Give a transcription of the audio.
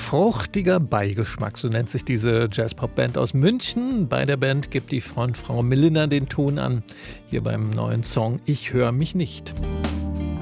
Fruchtiger Beigeschmack, so nennt sich diese Jazz-Pop-Band aus München. Bei der Band gibt die Frontfrau Melinda den Ton an, hier beim neuen Song Ich höre mich nicht.